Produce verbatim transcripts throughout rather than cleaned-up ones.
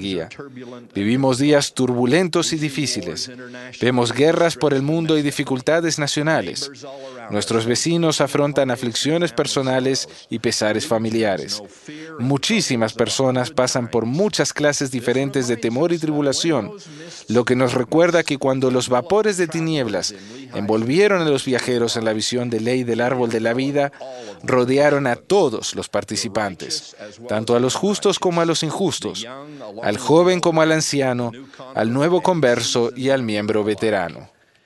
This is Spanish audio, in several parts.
guía. Vivimos días turbulentos y difíciles. Vemos guerras por el mundo y dificultades nacionales. Nuestros vecinos afrontan aflicciones personales y pesares familiares. Muchísimas personas pasan por muchas clases diferentes de temor y tribulación, lo que nos recuerda que cuando los vapores de tinieblas envolvieron a los viajeros en la visión de ley del árbol de la vida, rodearon a todos los participantes, tanto a los justos como a los injustos, al joven como al anciano, al nuevo converso y al miembro veterano.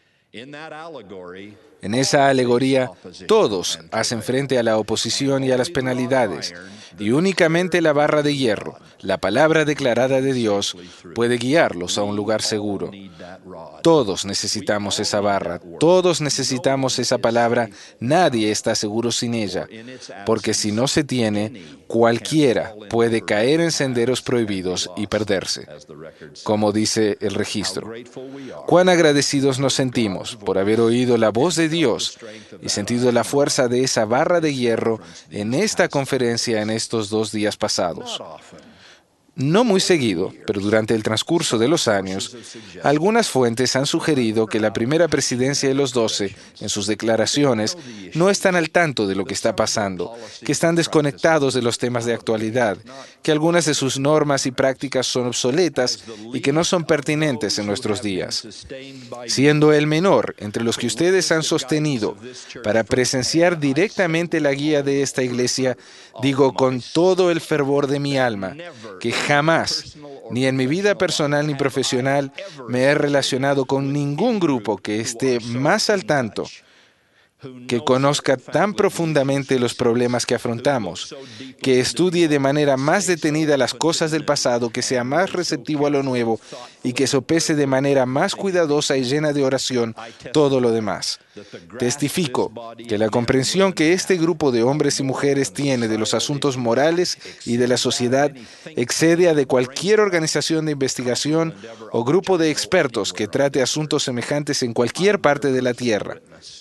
En esa alegoría, todos hacen frente a la oposición y a las penalidades, y únicamente la barra de hierro, la palabra declarada de Dios, puede guiarlos a un lugar seguro. Todos necesitamos esa barra, todos necesitamos esa palabra, nadie está seguro sin ella, porque si no se tiene, cualquiera puede caer en senderos prohibidos y perderse, como dice el registro. Cuán agradecidos nos sentimos por haber oído la voz de Dios y sentido la fuerza de esa barra de hierro en esta conferencia en estos dos días pasados. No muy seguido, pero durante el transcurso de los años, algunas fuentes han sugerido que la primera presidencia de los doce, en sus declaraciones, no están al tanto de lo que está pasando, que están desconectados de los temas de actualidad, que algunas de sus normas y prácticas son obsoletas y que no son pertinentes en nuestros días. Siendo el menor entre los que ustedes han sostenido para presenciar directamente la guía de esta iglesia, digo con todo el fervor de mi alma, que jamás, ni en mi vida personal ni profesional, me he relacionado con ningún grupo que esté más al tanto, que conozca tan profundamente los problemas que afrontamos, que estudie de manera más detenida las cosas del pasado, que sea más receptivo a lo nuevo y que sopese de manera más cuidadosa y llena de oración todo lo demás. Testifico que la comprensión que este grupo de hombres y mujeres tiene de los asuntos morales y de la sociedad excede a de cualquier organización de investigación o grupo de expertos que trate asuntos semejantes en cualquier parte de la tierra.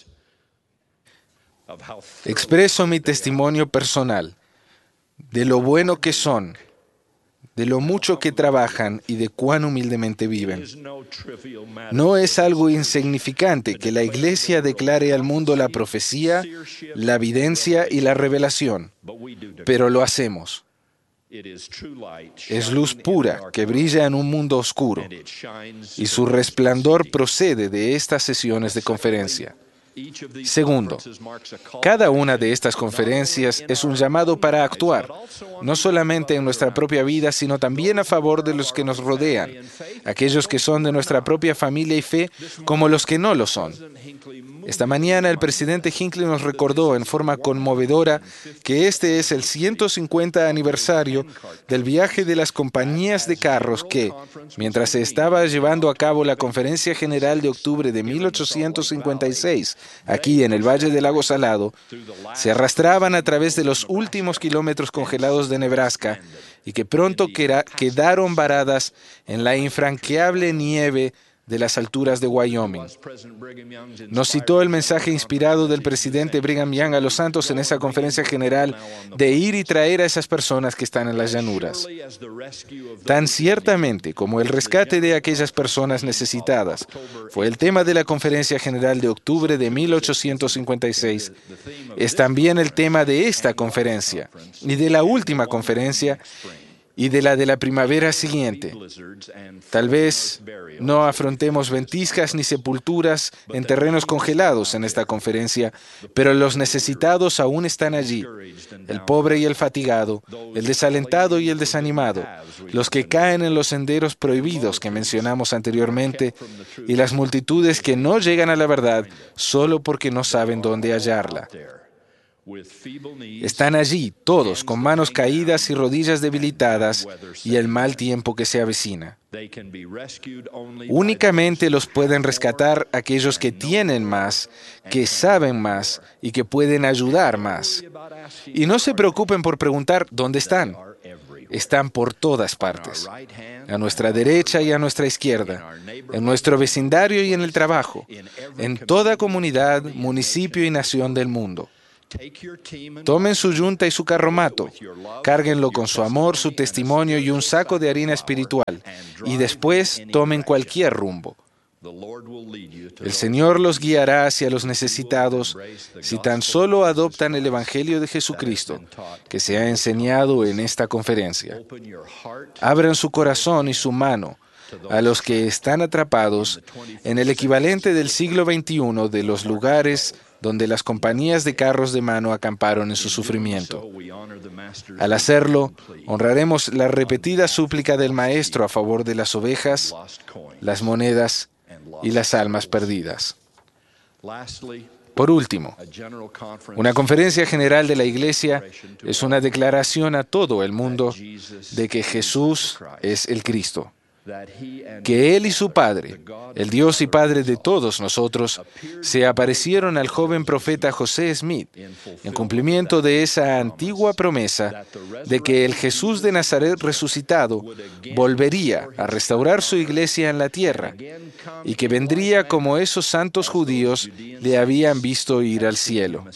Expreso mi testimonio personal de lo bueno que son, de lo mucho que trabajan y de cuán humildemente viven. No es algo insignificante que la Iglesia declare al mundo la profecía, la evidencia y la revelación, pero lo hacemos. Es luz pura que brilla en un mundo oscuro, y su resplandor procede de estas sesiones de conferencia. Segundo, cada una de estas conferencias es un llamado para actuar, no solamente en nuestra propia vida, sino también a favor de los que nos rodean, aquellos que son de nuestra propia familia y fe, como los que no lo son. Esta mañana el presidente Hinckley nos recordó en forma conmovedora que este es el ciento cincuenta aniversario del viaje de las compañías de carros que, mientras se estaba llevando a cabo la Conferencia General de octubre de mil ochocientos cincuenta y seis, aquí en el Valle del Lago Salado, se arrastraban a través de los últimos kilómetros congelados de Nebraska y que pronto quedaron varadas en la infranqueable nieve de las alturas de Wyoming. Nos citó el mensaje inspirado del presidente Brigham Young a los santos en esa conferencia general de ir y traer a esas personas que están en las llanuras. Tan ciertamente como el rescate de aquellas personas necesitadas fue el tema de la conferencia general de octubre de mil ochocientos cincuenta y seis, es también el tema de esta conferencia y de la última conferencia y de la de la primavera siguiente. Tal vez no afrontemos ventiscas ni sepulturas en terrenos congelados en esta conferencia, pero los necesitados aún están allí, el pobre y el fatigado, el desalentado y el desanimado, los que caen en los senderos prohibidos que mencionamos anteriormente y las multitudes que no llegan a la verdad solo porque no saben dónde hallarla. Están allí todos con manos caídas y rodillas debilitadas y el mal tiempo que se avecina. Únicamente los pueden rescatar aquellos que tienen más, que saben más y que pueden ayudar más. Y no se preocupen por preguntar dónde están. Están por todas partes, a nuestra derecha y a nuestra izquierda, en nuestro vecindario y en el trabajo, en toda comunidad, municipio y nación del mundo. Tomen su yunta y su carromato, cárguenlo con su amor, su testimonio y un saco de harina espiritual, y después tomen cualquier rumbo. El Señor los guiará hacia los necesitados si tan solo adoptan el Evangelio de Jesucristo que se ha enseñado en esta conferencia. Abran su corazón y su mano a los que están atrapados en el equivalente del siglo veintiuno de los lugares donde las compañías de carros de mano acamparon en su sufrimiento. Al hacerlo, honraremos la repetida súplica del Maestro a favor de las ovejas, las monedas y las almas perdidas. Por último, una conferencia general de la Iglesia es una declaración a todo el mundo de que Jesús es el Cristo, que Él y su Padre, el Dios y Padre de todos nosotros, se aparecieron al joven profeta José Smith en cumplimiento de esa antigua promesa de que el Jesús de Nazaret resucitado volvería a restaurar su iglesia en la tierra y que vendría como esos santos judíos le habían visto ir al cielo.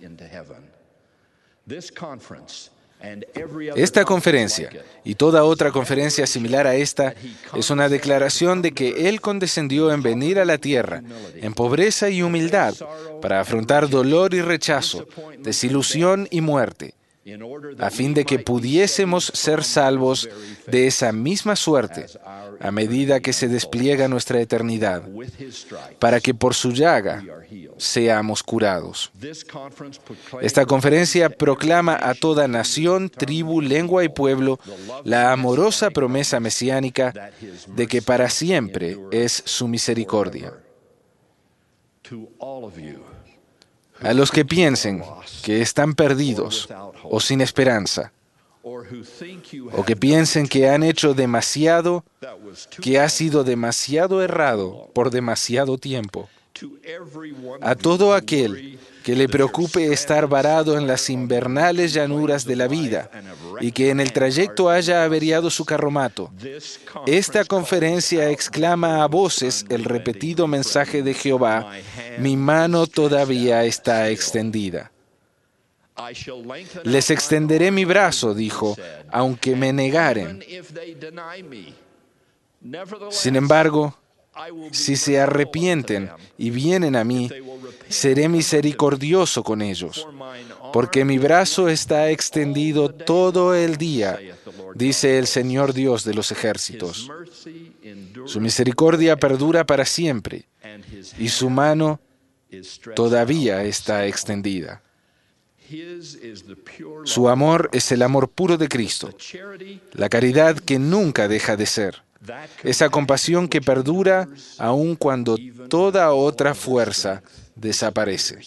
Esta conferencia y toda otra conferencia similar a esta es una declaración de que Él condescendió en venir a la tierra en pobreza y humildad para afrontar dolor y rechazo, desilusión y muerte, a fin de que pudiésemos ser salvos de esa misma suerte a medida que se despliega nuestra eternidad, para que por su llaga seamos curados. Esta conferencia proclama a toda nación, tribu, lengua y pueblo la amorosa promesa mesiánica de que para siempre es su misericordia. A los que piensen que están perdidos o sin esperanza, o que piensen que han hecho demasiado, que ha sido demasiado errado por demasiado tiempo, a todo aquel que le preocupe estar varado en las invernales llanuras de la vida y que en el trayecto haya averiado su carromato, esta conferencia exclama a voces el repetido mensaje de Jehová: mi mano todavía está extendida. Les extenderé mi brazo, dijo, aunque me negaren. Sin embargo, si se arrepienten y vienen a mí, seré misericordioso con ellos, porque mi brazo está extendido todo el día, dice el Señor Dios de los ejércitos. Su misericordia perdura para siempre, y su mano todavía está extendida. Su amor es el amor puro de Cristo, la caridad que nunca deja de ser, esa compasión que perdura aun cuando toda otra fuerza desaparece.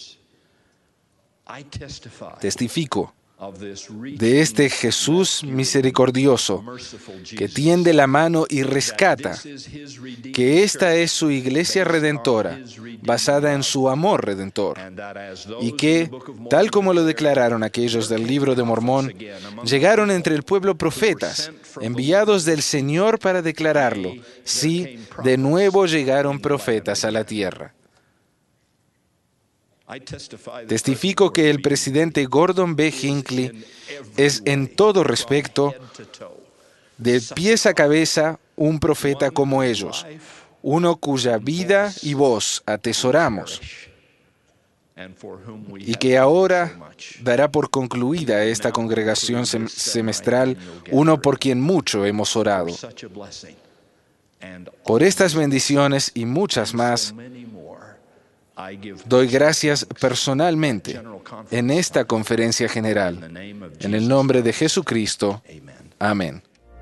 Testifico de este Jesús misericordioso que tiende la mano y rescata, que esta es su iglesia redentora, basada en su amor redentor, y que, tal como lo declararon aquellos del libro de Mormón, llegaron entre el pueblo profetas, enviados del Señor para declararlo. Sí, de nuevo llegaron profetas a la tierra. Testifico que el presidente Gordon B. Hinckley es en todo respecto, de pies a cabeza, un profeta como ellos, uno cuya vida y voz atesoramos, y que ahora dará por concluida esta congregación sem- semestral, uno por quien mucho hemos orado. Por estas bendiciones y muchas más, doy gracias personalmente en esta conferencia general. En el nombre de Jesucristo. Amén.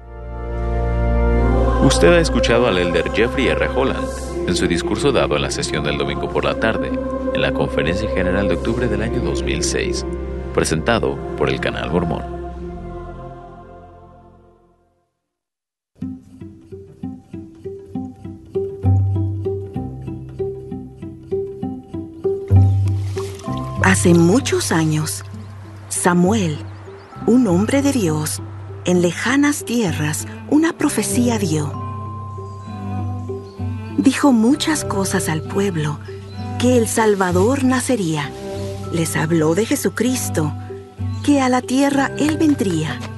Usted ha escuchado al elder Jeffrey R. Holland en su discurso dado en la sesión del domingo por la tarde, en la Conferencia General de octubre del año dos mil seis, presentado por el Canal Mormón. Hace muchos años, Samuel, un hombre de Dios, en lejanas tierras, una profecía dio. Dijo muchas cosas al pueblo, que el Salvador nacería, Les habló de Jesucristo, que a la tierra Él vendría